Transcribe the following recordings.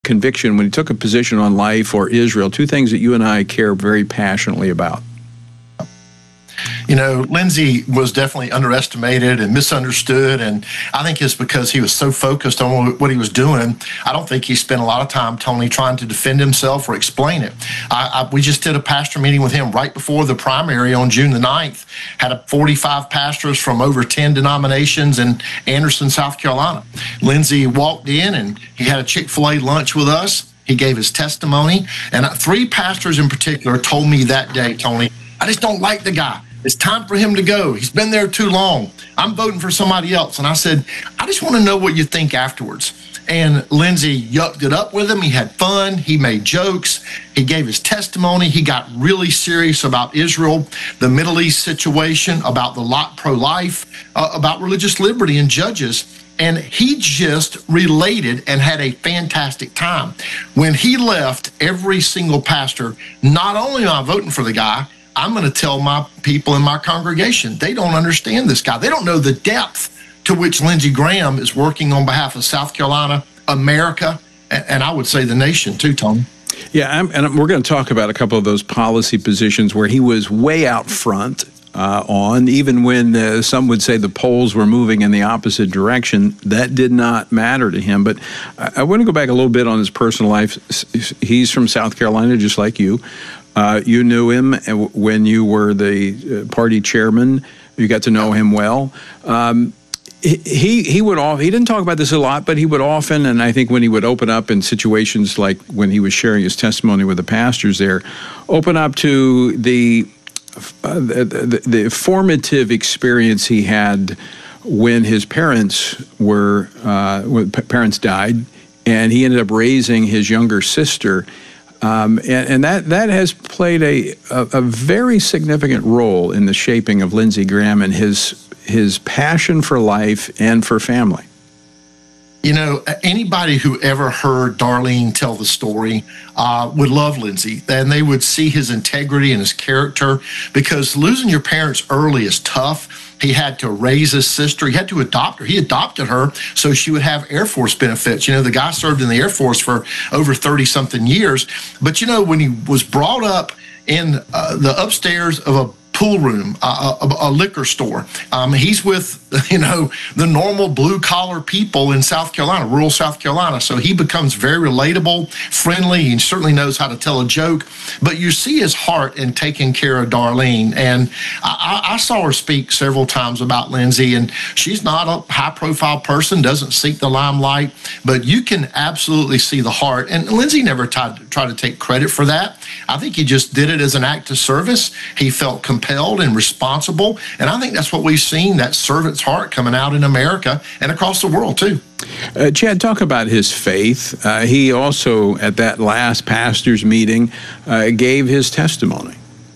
conviction when he took a position on life or Israel, two things that you and I care very passionately about. You know, Lindsey was definitely underestimated and misunderstood, and I think it's because he was so focused on what he was doing. I don't think he spent a lot of time, Tony, trying to defend himself or explain it. We just did a pastor meeting with him right before the primary on June the 9th, had 45 pastors from over 10 denominations in Anderson, South Carolina. Lindsey walked in, and he had a Chick-fil-A lunch with us. He gave his testimony, and 3 pastors in particular told me that day, Tony, I just don't like the guy. It's time for him to go. He's been there too long. I'm voting for somebody else. And I said, I just want to know what you think afterwards. And Lindsey yucked it up with him. He had fun. He made jokes. He gave his testimony. He got really serious about Israel, the Middle East situation, about the pro-life, about religious liberty and judges. And he just related and had a fantastic time. When he left, every single pastor, not only am I voting for the guy, I'm going to tell my people in my congregation, they don't understand this guy. They don't know the depth to which Lindsey Graham is working on behalf of South Carolina, America, and I would say the nation too, Tony. Yeah, and we're going to talk about a couple of those policy positions where he was way out front on, even when some would say the polls were moving in the opposite direction. That did not matter to him. But I want to go back a little bit on his personal life. He's from South Carolina, just like you. You knew him when you were the party chairman. You got to know him well. He didn't talk about this a lot, but he would often, and I think when he would open up in situations like when he was sharing his testimony with the pastors there, open up to the formative experience he had when his parents died, and he ended up raising his younger sister. And that has played a very significant role in the shaping of Lindsey Graham and his passion for life and for family. You know, anybody who ever heard Darlene tell the story would love Lindsey, and they would see his integrity and his character, because losing your parents early is tough. He had to raise his sister. He had to adopt her. He adopted her so she would have Air Force benefits. You know, the guy served in the Air Force for over 30-something years. But, you know, when he was brought up in the upstairs of a pool room, a liquor store. He's with, you know, the normal blue-collar people in South Carolina, rural South Carolina. So he becomes very relatable, friendly. He certainly knows how to tell a joke. But you see his heart in taking care of Darlene. And I saw her speak several times about Lindsey, and she's not a high-profile person, doesn't seek the limelight, but you can absolutely see the heart. And Lindsey never tried to take credit for that. I think he just did it as an act of service. He felt compelled and responsible, and I think that's what we've seen, that servant's heart coming out in America and across the world too. Chad, talk about his faith. He also, at that last pastors' meeting, gave his testimony.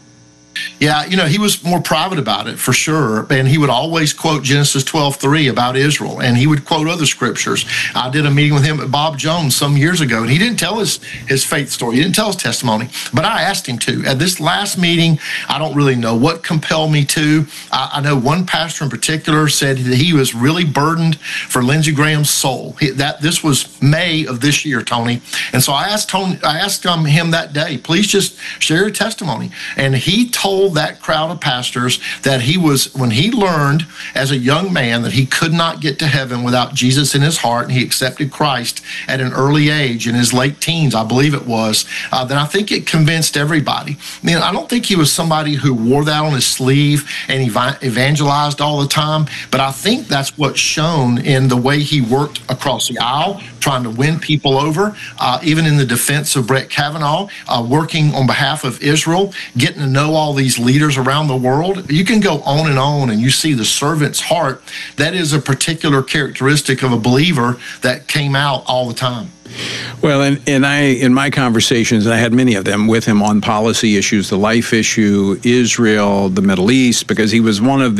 Yeah, you know, he was more private about it for sure, and he would always quote Genesis 12:3 about Israel, and he would quote other scriptures. I did a meeting with him at Bob Jones some years ago, and he didn't tell his faith story. He didn't tell his testimony, but I asked him to. At this last meeting, I don't really know what compelled me to. I know one pastor in particular said that he was really burdened for Lindsey Graham's soul. This was May of this year, Tony, and so I asked him that day, please just share your testimony, and he told that crowd of pastors that when he learned as a young man that he could not get to heaven without Jesus in his heart, and he accepted Christ at an early age, in his late teens, I believe it was, then I think it convinced everybody. I don't think he was somebody who wore that on his sleeve and evangelized all the time, but I think that's what's shown in the way he worked across the aisle, trying to win people over, even in the defense of Brett Kavanaugh, working on behalf of Israel, getting to know all these leaders around the world. You can go on, and you see the servant's heart. That is a particular characteristic of a believer that came out all the time. Well, in my conversations, I had many of them with him on policy issues, the life issue, Israel, the Middle East, because he was one of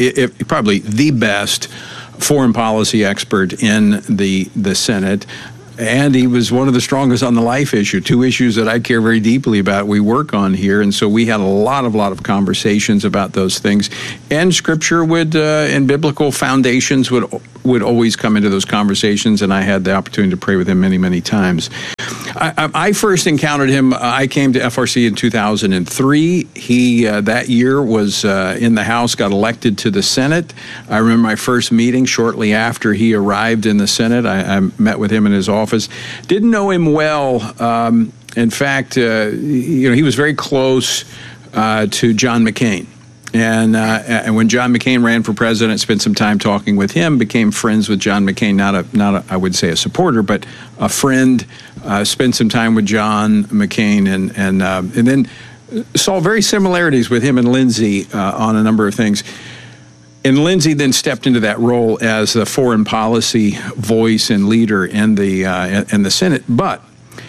probably the best foreign policy expert in the Senate. And he was one of the strongest on the life issue, two issues that I care very deeply about, we work on here. And so we had a lot of conversations about those things. And Scripture and biblical foundations would always come into those conversations. And I had the opportunity to pray with him many, many times. I first encountered him, I came to FRC in 2003. He, that year, was in the House, got elected to the Senate. I remember my first meeting shortly after he arrived in the Senate. I met with him in his office. Didn't know him well. In fact, he was very close to John McCain. And when John McCain ran for president, spent some time talking with him, became friends with John McCain, not I would say a supporter, but a friend, spent some time with John McCain, and then saw very similarities with him and Lindsey on a number of things. And Lindsey then stepped into that role as the foreign policy voice and leader in the Senate, but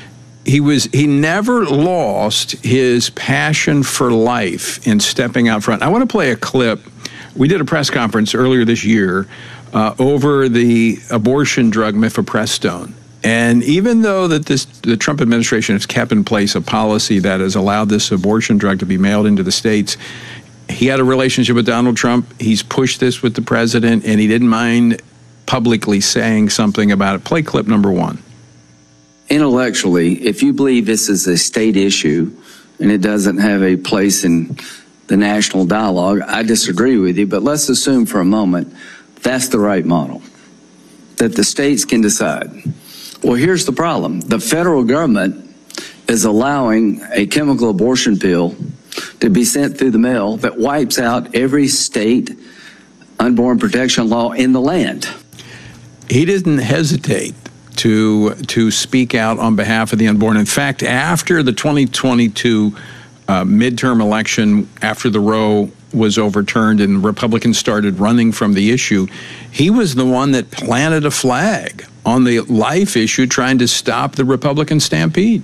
he never lost his passion for life in stepping out front. I want to play a clip. We did a press conference earlier this year over the abortion drug mifepristone. And even though the Trump administration has kept in place a policy that has allowed this abortion drug to be mailed into the states, he had a relationship with Donald Trump. He's pushed this with the president, and he didn't mind publicly saying something about it. Play clip number 1. Intellectually, if you believe this is a state issue and it doesn't have a place in the national dialogue, I disagree with you, but let's assume for a moment that's the right model, that the states can decide. Well, here's the problem. The federal government is allowing a chemical abortion pill to be sent through the mail that wipes out every state unborn protection law in the land. He didn't hesitate to speak out on behalf of the unborn. In fact, after the 2022 midterm election, after the Roe was overturned and Republicans started running from the issue, he was the one that planted a flag on the life issue, trying to stop the Republican stampede.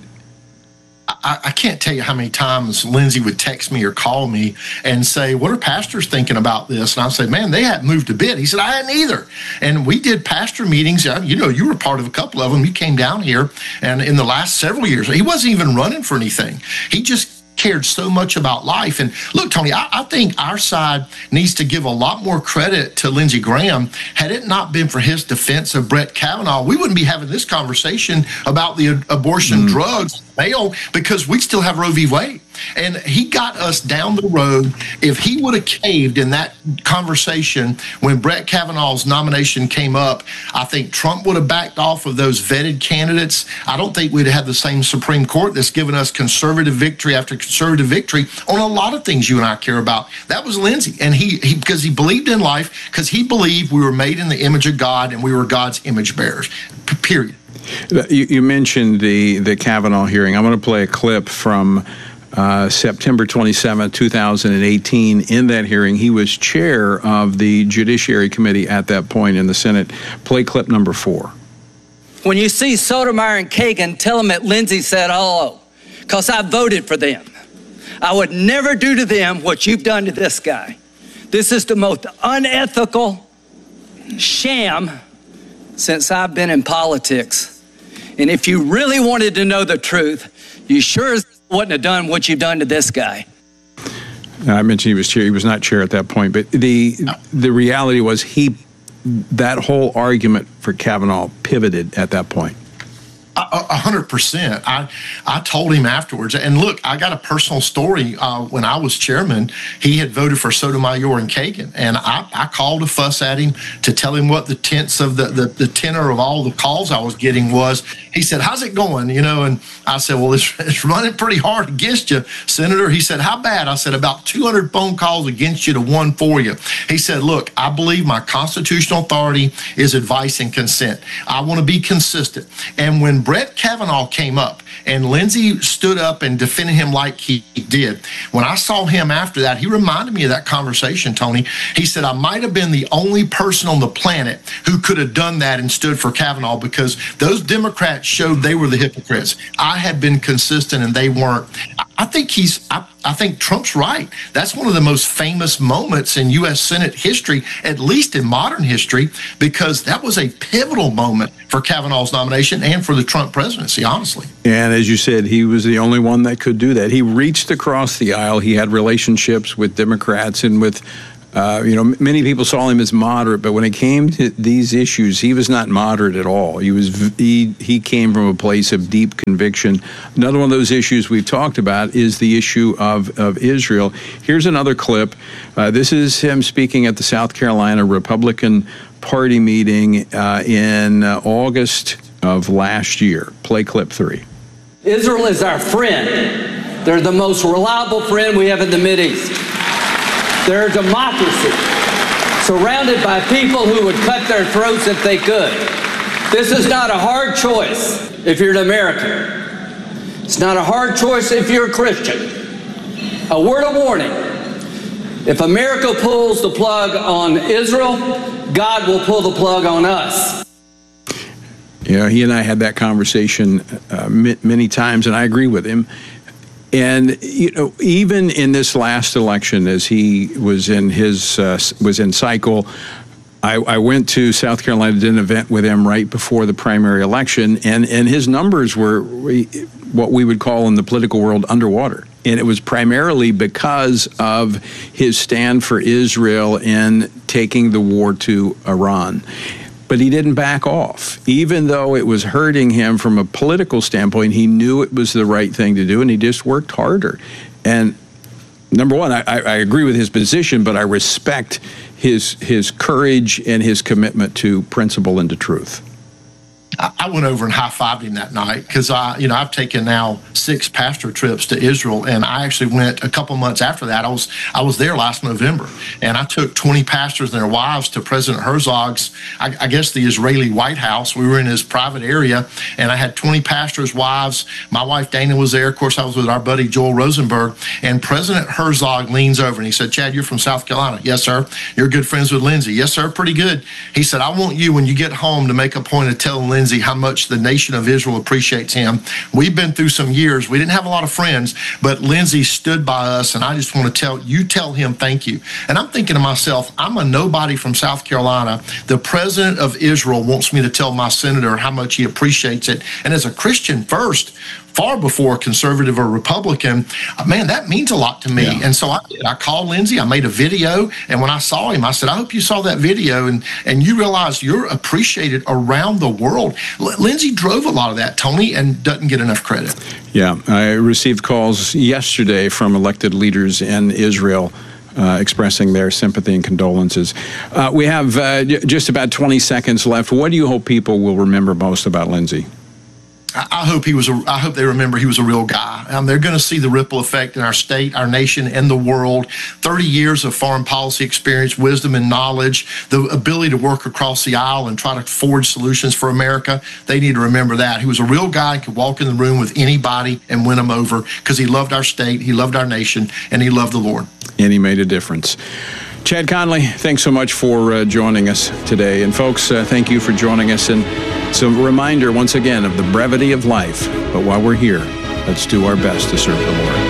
I can't tell you how many times Lindsey would text me or call me and say, what are pastors thinking about this? And I'd say, man, they hadn't moved a bit. He said, I hadn't either. And we did pastor meetings. You were part of a couple of them. You came down here, and in the last several years, he wasn't even running for anything. He just cared so much about life. And look, Tony, I think our side needs to give a lot more credit to Lindsey Graham. Had it not been for his defense of Brett Kavanaugh, we wouldn't be having this conversation about the abortion drugs mail, because we still have Roe v. Wade. And he got us down the road. If he would have caved in that conversation when Brett Kavanaugh's nomination came up, I think Trump would have backed off of those vetted candidates. I don't think we'd have had the same Supreme Court that's given us conservative victory after conservative victory on a lot of things you and I care about. That was Lindsey. And he because he believed in life, because he believed we were made in the image of God and we were God's image bearers, period. You mentioned the Kavanaugh hearing. I'm going to play a clip from September 27, 2018. In that hearing, he was chair of the Judiciary Committee at that point in the Senate. Play clip number 4. When you see Sotomayor and Kagan, tell them that Lindsey said hello, because I voted for them. I would never do to them what you've done to this guy. This is the most unethical sham since I've been in politics. And if you really wanted to know the truth, you sure as wouldn't have done what you've done to this guy. I mentioned he was chair. He was not chair at that point, but the reality was that whole argument for Kavanaugh pivoted at that point. 100%. I told him afterwards, and look, I got a personal story. When I was chairman, he had voted for Sotomayor and Kagan, and I called to fuss at him to tell him what the tenor of all the calls I was getting was. He said, how's it going? And I said, well, it's running pretty hard against you, Senator. He said, how bad? I said, about 200 phone calls against you to 1 for you. He said, look, I believe my constitutional authority is advice and consent. I want to be consistent. And when Brett Kavanaugh came up and Lindsey stood up and defended him like he did, when I saw him after that, he reminded me of that conversation, Tony. He said, I might have been the only person on the planet who could have done that and stood for Kavanaugh, because those Democrats showed they were the hypocrites. I had been consistent and they weren't. I think Trump's right. That's one of the most famous moments in U.S. Senate history, at least in modern history, because that was a pivotal moment for Kavanaugh's nomination and for the Trump presidency, honestly. And as you said, he was the only one that could do that. He reached across the aisle. He had relationships with Democrats and with many people saw him as moderate, but when it came to these issues, he was not moderate at all. He came from a place of deep conviction. Another one of those issues we've talked about is the issue of Israel. Here's another clip. This is him speaking at the South Carolina Republican Party meeting in August of last year. Play clip 3. Israel is our friend. They're the most reliable friend we have in the Mideast. They're a democracy, surrounded by people who would cut their throats if they could. This is not a hard choice if you're an American. It's not a hard choice if you're a Christian. A word of warning. If America pulls the plug on Israel, God will pull the plug on us. He and I had that conversation many times, and I agree with him. And even in this last election, as he was in cycle, I went to South Carolina, did an event with him right before the primary election, and his numbers were what we would call in the political world underwater. And it was primarily because of his stand for Israel in taking the war to Iran. But he didn't back off. Even though it was hurting him from a political standpoint, he knew it was the right thing to do, and he just worked harder. And number one, I agree with his position, but I respect his courage and his commitment to principle and to truth. I went over and high-fived him that night because I've taken now 6 pastor trips to Israel, and I actually went a couple months after that. I was there last November, and I took 20 pastors and their wives to President Herzog's, I guess the Israeli White House. We were in his private area, and I had 20 pastors' wives. My wife Dana was there. Of course, I was with our buddy Joel Rosenberg, and President Herzog leans over and he said, "Chad, you're from South Carolina." "Yes, sir." "You're good friends with Lindsey?" "Yes, sir." "Pretty good." He said, "I want you, when you get home, to make a point of telling Lindsey how much the nation of Israel appreciates him. We've been through some years. We didn't have a lot of friends, but Lindsey stood by us, and I just want to tell him thank you." And I'm thinking to myself, I'm a nobody from South Carolina. The president of Israel wants me to tell my senator how much he appreciates it. And as a Christian first, far before conservative or Republican, man, that means a lot to me. Yeah. And so I called Lindsey, I made a video, and when I saw him, I said, "I hope you saw that video and you realize you're appreciated around the world." Lindsey drove a lot of that, Tony, and doesn't get enough credit. Yeah, I received calls yesterday from elected leaders in Israel expressing their sympathy and condolences. We have just about 20 seconds left. What do you hope people will remember most about Lindsey? I hope they remember he was a real guy. They're going to see the ripple effect in our state, our nation, and the world. 30 years of foreign policy experience, wisdom, and knowledge, the ability to work across the aisle and try to forge solutions for America. They need to remember that. He was a real guy and could walk in the room with anybody and win them over because he loved our state, he loved our nation, and he loved the Lord. And he made a difference. Chad Conley, thanks so much for joining us today. And folks, thank you for joining us. And it's a reminder once again of the brevity of life. But while we're here, let's do our best to serve the Lord.